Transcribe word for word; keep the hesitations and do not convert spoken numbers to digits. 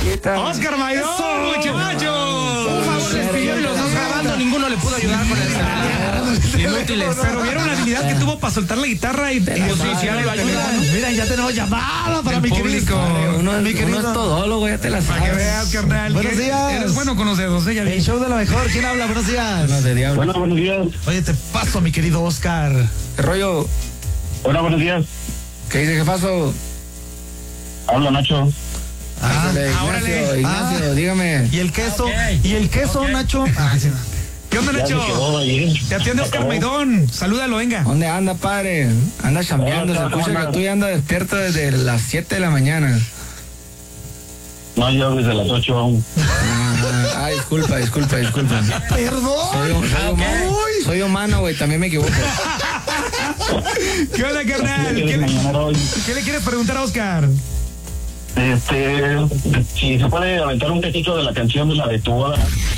Oscar Maidón, muchachos. Un favor les pidió y los dos grabando, ninguno le pudo ayudar con el celular. Inútiles. Pero vieron la habilidad que tuvo para soltar la guitarra y pues sí, sí, lo ayuda. Mira, ya tenemos llamada para mi querido. Uno, mi querido uno es todólogo, ya te la sabes. Para que veas, carnal. Buenos días. Eres bueno con los dedos, ¿eh? Ya El show de la mejor. ¿Quién habla? Buenos días. No, de diablo. Bueno, buenos días. Oye, te paso, mi querido Oscar. ¿Qué rollo? Hola, buenos días. ¿Qué dice? ¿Qué pasó? Habla Nacho. Ah, Órale, Ignacio, órale. Ignacio, Ah. dígame. ¿Y el queso? Okay. ¿Y el queso, Nacho? Ah, sí. ¿Qué onda, Ya Nacho? se quedó ahí. Te atiende Oscar Acabó. Maidón. Salúdalo, venga. ¿Dónde anda, padre? Anda chambeando, se Hola, escucha hola. que tú ya andas despierto desde las siete de la mañana. No, yo desde las ocho aún. Ah, ah, disculpa, disculpa, disculpa. Perdón. Soy, soy humano, Uy. soy humano, güey, también me equivoco. ¿Qué onda, carnal? ¿Qué ¿Qué le, ¿Qué le quieres preguntar a Oscar? Este, si se puede aventar un cachito de la canción de la de tu boda.